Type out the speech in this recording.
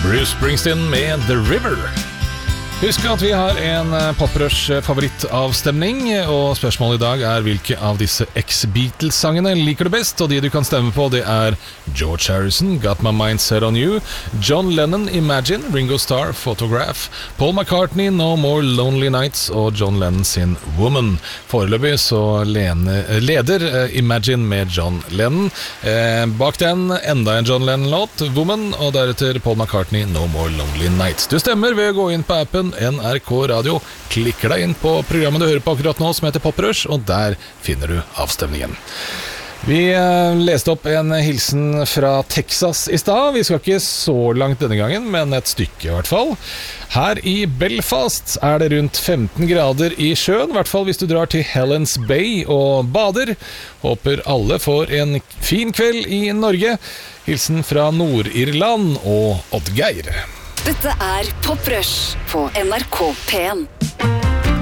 Bruce Springsteen med The River. Husk at vi har en Poprush favorittavstemning, og spørsmålet i dag er hvilke av disse ex-Beatles-sangene liker du best, og de du kan stemme på det er George Harrison, Got My Mind Set On You, John Lennon, Imagine, Ringo Starr, Photograph, Paul McCartney, No More Lonely Nights og John Lennon sin Woman. Foreløpig så leder Imagine med John Lennon. Bak den enda en John Lennon-låt, Woman, og deretter Paul McCartney, No More Lonely Nights. Du stemmer ved å gå inn på appen NRK Radio, klikker deg inn på programmet du hører på akkurat nå som heter Poprush, og der finner du avstemningen. Vi leste opp en hilsen fra Texas i stad. Vi skal ikke så langt denne gangen, men et stykke i hvert fall. Her i Belfast er det rundt 15 grader i sjøen, i hvert fall hvis du drar til Helens Bay og bader. Håper alle får en fin kveld i Norge. Hilsen fra Nord-Irland og Oddgeir. Dette er Poprush på NRK P1.